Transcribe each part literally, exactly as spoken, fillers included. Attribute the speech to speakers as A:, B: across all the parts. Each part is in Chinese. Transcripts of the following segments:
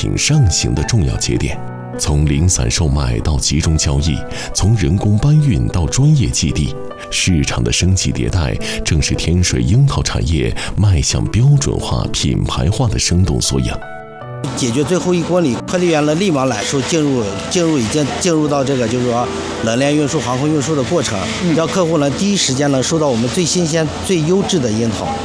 A: 品上行的重要节点。从零散售卖到集中交易，从人工搬运到专业基地，市场的升级迭代，正是天水樱桃产业迈向标准化、品牌化的生动缩影。
B: 解决最后一公里，快递员呢立马揽收，进入进入已经进入到这个就是说冷链运输、航空运输的过程，让客户呢第一时间呢收到我们最新鲜、最优质的樱桃。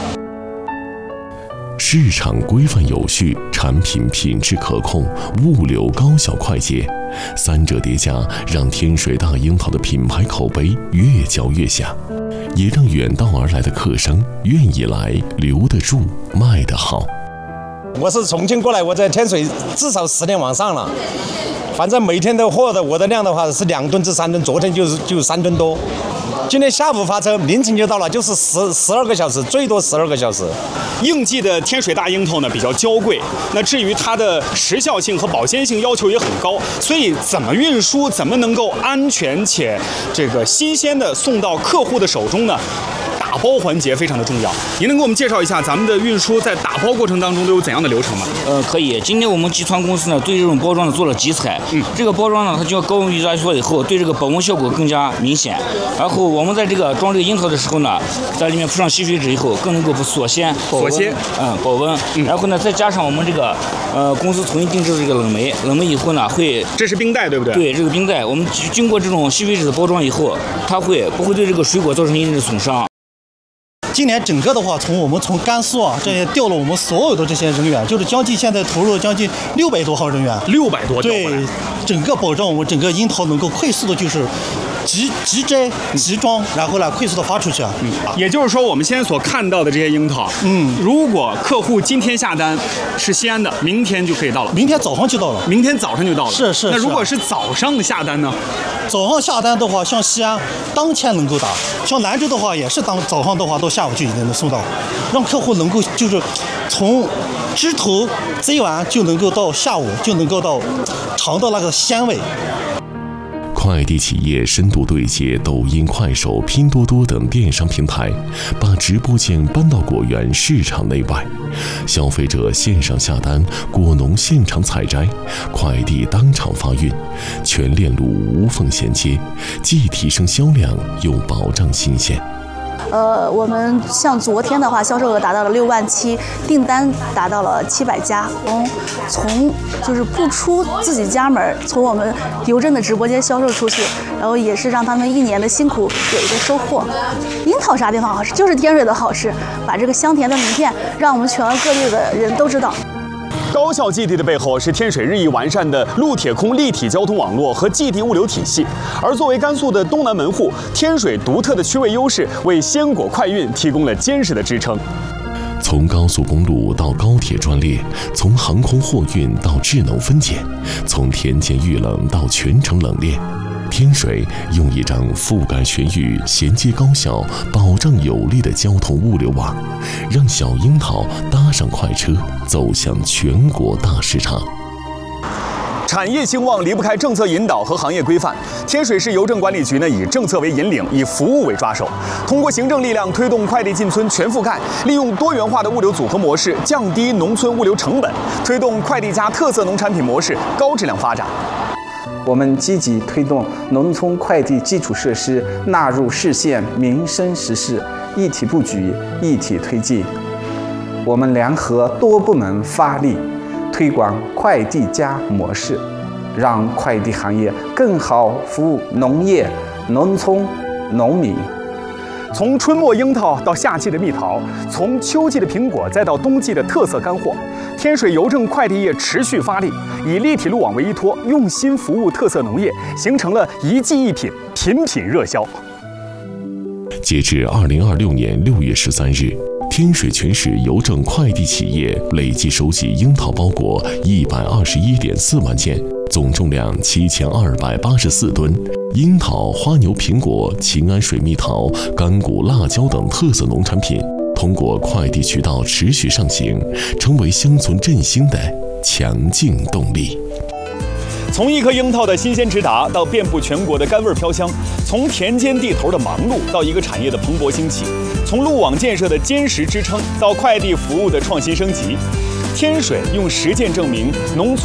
A: 市场规范有序，产品品质可控，物流高效快捷，三者叠加，让天水大樱桃的品牌口碑越嚼越响，也让远道而来的客商愿意来，留得住，卖得好。
C: 我是重庆过来，我在天水至少十年往上了，反正每天的货的我的量的话是两吨至三吨，昨天就是就三吨多。今天下午发车，凌晨就到了，就是十十二个小时，最多十二个小时。
D: 应季的天水大樱桃呢比较娇贵，那至于它的时效性和保鲜性要求也很高，所以怎么运输，怎么能够安全且这个新鲜的送到客户的手中呢？打包环节非常的重要，您能给我们介绍一下咱们的运输在打包过程当中都有怎样的流程吗？
E: 呃，可以。今天我们集团公司呢对这种包装呢做了集采，嗯，这个包装呢它经过高温预压缩以后，对这个保温效果更加明显。然后我们在这个装这个樱桃的时候呢，在里面铺上吸水纸以后，更能够锁鲜、保温，嗯，保温。嗯、然后呢再加上我们这个呃公司统一定制的这个冷媒，冷媒以后呢会，
D: 这是冰袋对不对？
E: 对，这个冰袋，我们经过这种吸水纸的包装以后，它会不会对这个水果造成一定的损伤？
F: 今年整个的话，从我们从甘肃啊这些调了我们所有的这些人员，就是将近现在投入了将近六百多号人员，
D: 六百多
F: 对，整个保障我们整个樱桃能够快速的就是集集摘、集装，然后呢快速的发出去啊。
D: 嗯，也就是说，我们现在所看到的这些樱桃，嗯，如果客户今天下单是西安的，明天就可以到了，
F: 明天早上就到了，
D: 明天早上就到了。
F: 是是。
D: 那如果是早上的下单呢？
F: 早上下单的话，像西安当天能够打，像兰州的话也是当早上的话到下午就已经能送到，让客户能够就是从枝头摘完就能够到下午就能够到尝到那个鲜味。
A: 快递企业深度对接抖音、快手、拼多多等电商平台，把直播间搬到果园市场内外，消费者线上下单，果农现场采摘，快递当场发运，全链路无缝衔接，既提升销量又保障新鲜。
G: 呃，我们像昨天的话，销售额达到了六万七，订单达到了七百家。从从就是不出自己家门，从我们邮政的直播间销售出去，然后也是让他们一年的辛苦有一个收获。樱桃啥地方好吃？就是天水的好吃，把这个香甜的名片让我们全国各地的人都知道。
D: 高校基地的背后是天水日益完善的陆铁空立体交通网络和基地物流体系，而作为甘肃的东南门户，天水独特的区位优势为鲜果快运提供了坚实的支撑。
A: 从高速公路到高铁专列，从航空货运到智能分拣，从田间预冷到全程冷链，天水用一张覆盖全域、衔接高效、保障有力的交通物流网，让小樱桃搭上快车，走向全国大市场。
D: 产业兴旺离不开政策引导和行业规范。天水市邮政管理局呢，以政策为引领，以服务为抓手，通过行政力量推动快递进村全覆盖，利用多元化的物流组合模式，降低农村物流成本，推动快递加特色农产品模式高质量发展。
H: 我们积极推动农村快递基础设施纳入市县民生实事，一体布局、一体推进。我们联合多部门发力，推广快递加模式，让快递行业更好服务农业、农村、农民。
D: 从春末樱桃到夏季的蜜桃，从秋季的苹果再到冬季的特色干货，天水邮政快递业持续发力，以立体路网为依托，用心服务特色农业，形成了一季一品，品品热销。
A: 截至二零二六年六月十三日，天水全市邮政快递企业累计收集樱桃包裹一百二十一点四万件，总重量七千二百八十四吨。樱桃、花牛、苹果、秦安水蜜桃、干谷、辣椒等特色农产品，通过快递渠道持续上行，成为乡村振兴的强劲动力。
D: 从一颗樱桃的新鲜直达，到遍布全国的甘味飘香；从田间地头的忙碌，到一个产业的蓬勃兴起；从路网建设的坚实支撑，到快递服务的创新升级。天水用实践证明农村